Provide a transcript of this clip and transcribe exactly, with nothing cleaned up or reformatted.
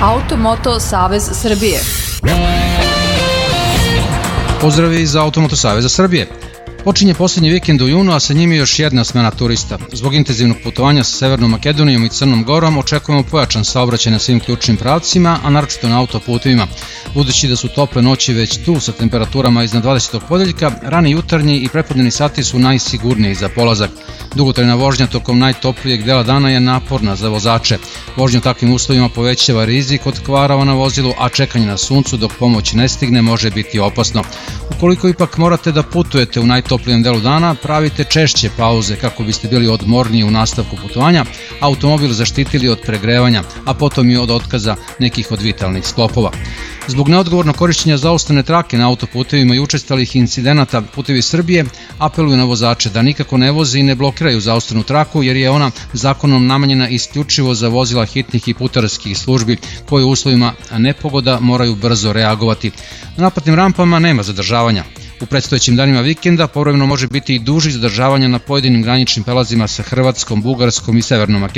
Automoto Savez Srbije. Pozdrav iz Automoto Saveza Srbije. Počinje posljednji vikend u junu, a sa njim je još jedna smena turista. Zbog intenzivnog putovanja sa Severnom Makedonijom i Crnom Gorom očekujemo pojačan saobraćaj na svim ključnim pravcima, a naročito na autoputovima. Budući da su tople noći već tu sa temperaturama iznad dvadesetog podeljka, rani jutarnji i prepodnevni sati su najsigurniji za polazak. Dugotrajna vožnja tokom najtoplijeg dela dana je naporna za vozače. Vožnja u takvim uslovima povećava rizik od kvarova na vozilu, a čekanje na suncu dok pomoć ne stigne može biti opasno. Ukoliko ipak morate da putujete u najtoplijem delu dana, pravite češće pauze kako biste bili odmorniji u nastavku putovanja, automobil zaštitili od pregrevanja, a potom i od otkaza nekih od vitalnih sklopova. Zbog neodgovornog korišćenja zaustavne trake na autoputevima i učestalih incidenata Putevi Srbije apeluju na vozače da nikako ne voze i ne blokiraju zaustavnu traku jer je ona zakonom namenjena isključivo za vozila hitnih i putarskih službi koje u uslovima nepogoda moraju brzo reagovati. Na naplatnim rampama nema zadržavanja. U predstojećim danima vikenda povremeno može biti i duži zadržavanja na pojedinim graničnim prelazima sa Hrvatskom, Bugarskom i Severnom Makedonijom.